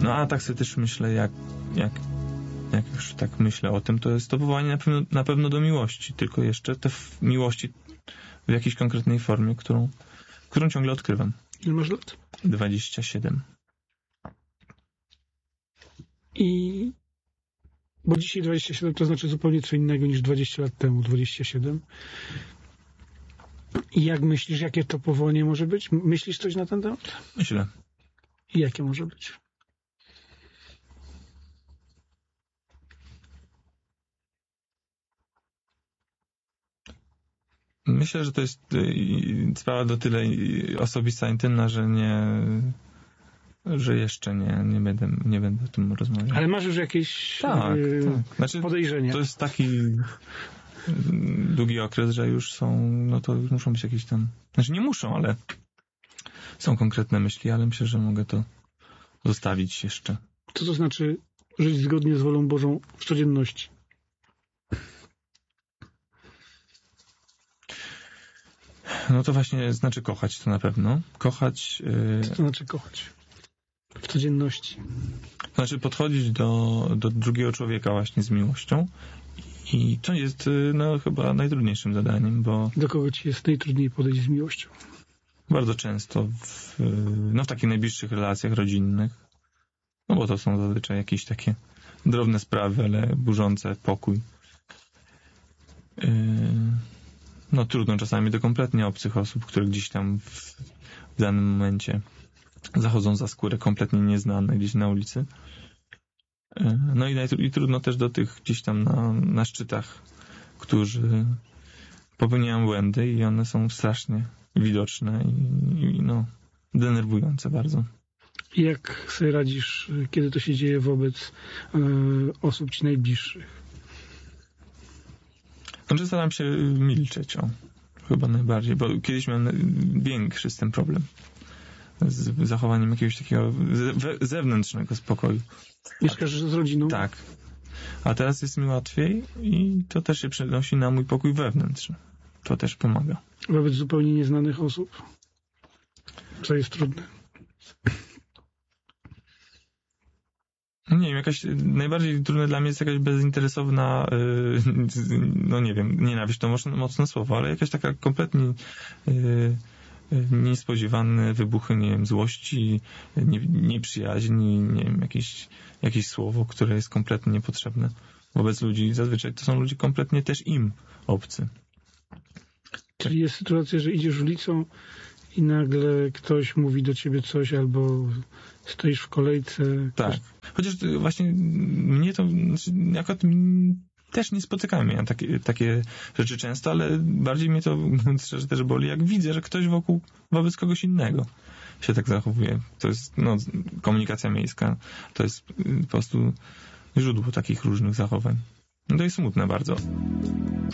No a tak sobie też myślę, jak już tak myślę o tym, to jest to powołanie na pewno do miłości, tylko jeszcze te miłości w jakiejś konkretnej formie, którą ciągle odkrywam. Ile masz lat? 27. Bo dzisiaj 27 to znaczy zupełnie co innego niż 20 lat temu 27. I jak myślisz, jakie to powołanie może być? Myślisz coś na ten temat? Myślę. I jakie może być? Myślę, że to jest sprawa do tyle osobista, intymna, że jeszcze nie będę o tym rozmawiał. Ale masz już jakieś tak. Znaczy, podejrzenia? To jest taki długi okres, że już są, no to już muszą być jakieś tam, znaczy nie muszą, ale są konkretne myśli, ale myślę, że mogę to zostawić jeszcze. Co to znaczy żyć zgodnie z wolą Bożą w codzienności? No to właśnie znaczy kochać, to na pewno. Kochać... Co to znaczy kochać? W codzienności. To znaczy podchodzić do drugiego człowieka właśnie z miłością i to jest no chyba najtrudniejszym zadaniem, bo... Do kogo ci jest najtrudniej podejść z miłością? Bardzo często w takich najbliższych relacjach rodzinnych, no bo to są zazwyczaj jakieś takie drobne sprawy, ale burzące pokój. No trudno czasami do kompletnie obcych osób, które gdzieś tam w danym momencie zachodzą za skórę, kompletnie nieznane gdzieś na ulicy. No i trudno też do tych gdzieś tam na szczytach, którzy popełniają błędy i one są strasznie widoczne i denerwujące bardzo. Jak sobie radzisz, kiedy to się dzieje wobec osób ci najbliższych? Znaczy staram się milczeć, chyba najbardziej, bo kiedyś miałem większy z tym problem. Z zachowaniem jakiegoś takiego zewnętrznego spokoju. Mieszkasz z rodziną? Tak. A teraz jest mi łatwiej i to też się przenosi na mój pokój wewnętrzny. To też pomaga. Wobec zupełnie nieznanych osób? Co jest trudne? Nie wiem, najbardziej trudne dla mnie jest jakaś bezinteresowna, nienawiść to mocne słowo, ale jakaś taka kompletnie niespodziewane wybuchy, nie wiem, złości, nieprzyjaźni, nie wiem, jakieś słowo, które jest kompletnie niepotrzebne wobec ludzi. Zazwyczaj to są ludzie kompletnie też im obcy. Czyli jest sytuacja, że idziesz ulicą i nagle ktoś mówi do ciebie coś, albo stoisz w kolejce. Tak. Chociaż właśnie mnie to, akurat też nie spotykają mnie takie rzeczy często, ale bardziej mnie to, mówiąc szczerze, też boli, jak widzę, że ktoś wobec kogoś innego się tak zachowuje. To jest, komunikacja miejska, to jest po prostu źródło takich różnych zachowań. No to jest smutne bardzo.